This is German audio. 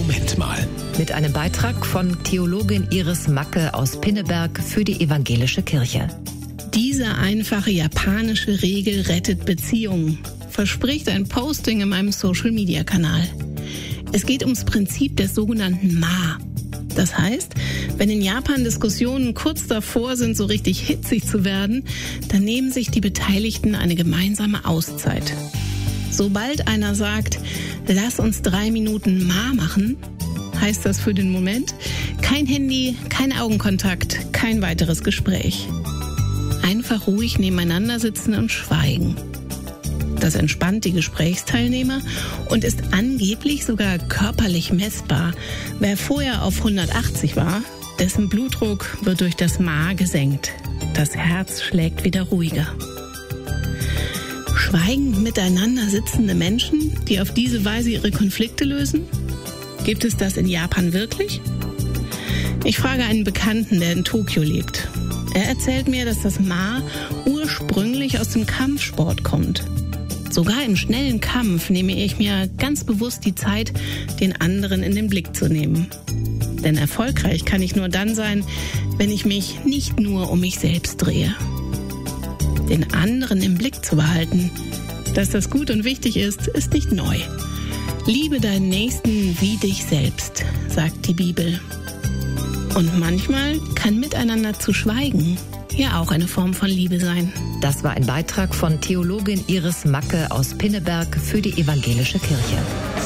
Moment mal. Mit einem Beitrag von Theologin Iris Macke aus Pinneberg für die Evangelische Kirche. Diese einfache japanische Regel rettet Beziehungen, verspricht ein Posting in meinem Social-Media-Kanal. Es geht ums Prinzip des sogenannten Ma. Das heißt, wenn in Japan Diskussionen kurz davor sind, so richtig hitzig zu werden, dann nehmen sich die Beteiligten eine gemeinsame Auszeit. Sobald einer sagt, lass uns 3 Minuten Ma machen, heißt das für den Moment kein Handy, kein Augenkontakt, kein weiteres Gespräch. Einfach ruhig nebeneinander sitzen und schweigen. Das entspannt die Gesprächsteilnehmer und ist angeblich sogar körperlich messbar. Wer vorher auf 180 war, dessen Blutdruck wird durch das Ma gesenkt. Das Herz schlägt wieder ruhiger. Schweigend miteinander sitzende Menschen, die auf diese Weise ihre Konflikte lösen? Gibt es das in Japan wirklich? Ich frage einen Bekannten, der in Tokio lebt. Er erzählt mir, dass das Ma ursprünglich aus dem Kampfsport kommt. Sogar im schnellen Kampf nehme ich mir ganz bewusst die Zeit, den anderen in den Blick zu nehmen. Denn erfolgreich kann ich nur dann sein, wenn ich mich nicht nur um mich selbst drehe. Den anderen im Blick zu behalten, dass das gut und wichtig ist nicht neu. Liebe deinen Nächsten wie dich selbst, sagt die Bibel. Und manchmal kann miteinander zu schweigen ja auch eine Form von Liebe sein. Das war ein Beitrag von Theologin Iris Macke aus Pinneberg für die Evangelische Kirche.